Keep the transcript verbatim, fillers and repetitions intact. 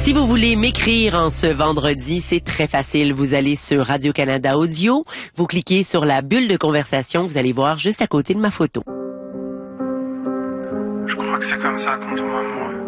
Si vous voulez m'écrire en ce vendredi, c'est très facile. Vous allez sur Radio-Canada Audio, vous cliquez sur la bulle de conversation, vous allez voir juste à côté de ma photo. Je crois que c'est comme ça qu'on tombe amoureux.